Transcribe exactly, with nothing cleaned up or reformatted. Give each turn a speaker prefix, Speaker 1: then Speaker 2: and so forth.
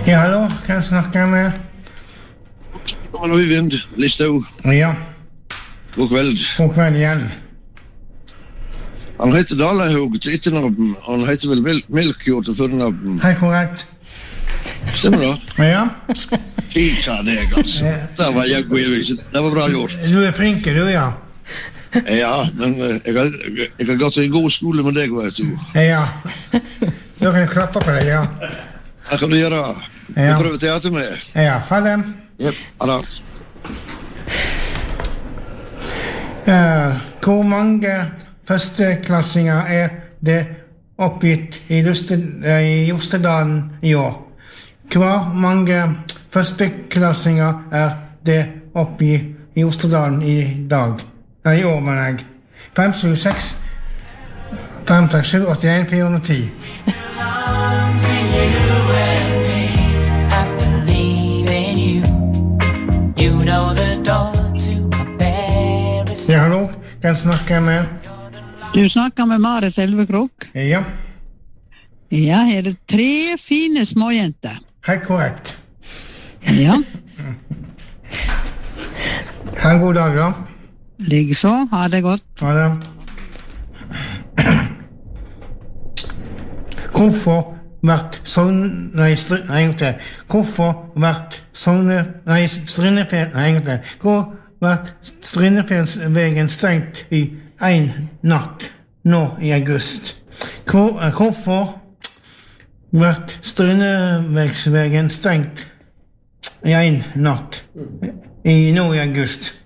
Speaker 1: Ja, hallo, kan jeg snakke med?
Speaker 2: Hallo, Øyvind Listhaug.
Speaker 1: Ja,
Speaker 2: God kveld.
Speaker 1: god kveld igjen.
Speaker 2: Han heter Dalahaug til etternavn, og han heter vel Mel- Melkjord til fornavn.
Speaker 1: Hei, korrekt.
Speaker 2: Stemmer det?
Speaker 1: Ja,
Speaker 2: Kika deg, altså. Det var jeg god, Øyvind. Det var bra gjort.
Speaker 1: du er flink, du, ja.
Speaker 2: Ja, men eh, jeg har, jeg har gått i god skole med deg, vet du.
Speaker 1: Ja, da kan jeg klappe på deg, ja.
Speaker 2: Hva kan du gjøre? Vi
Speaker 1: Ja.
Speaker 2: prøver teater med.
Speaker 1: Ja, ha det.
Speaker 2: Jep, ha det.
Speaker 1: Eh, hvor mange førsteklassinger er det oppgitt i, Luste- eh, i Jostedalen i år? Hvor mange førsteklassinger er det oppgitt i Jostedalen i dag? Nei, i år, mener jeg. fem syv seks fem seks sju åtte en fire hundre og ti.
Speaker 3: belong to you and me. I believe in you. You know the door to a Paris.
Speaker 1: Ja, hallo, kan jeg snakke med?
Speaker 4: Du snakker med Marit Elvekrok.
Speaker 1: Ja,
Speaker 4: Ja, her er tre fine småjenter.
Speaker 1: helt korrekt.
Speaker 4: Ja,
Speaker 1: Ha en god dag, da.
Speaker 4: likeså. Ha det godt.
Speaker 1: Ha det. Hvorfor vært Sogn... Nei, stri, nei, egentlig. Hvorfor vært Sogne... Nei, Strindefjell... Nei, egentlig. Hvor vært Strindefjellsvegen stengt i en natt nå i august? Hvor, eh, hvorfor vært Strindefjellsvegen stengt i en natt i nå i august?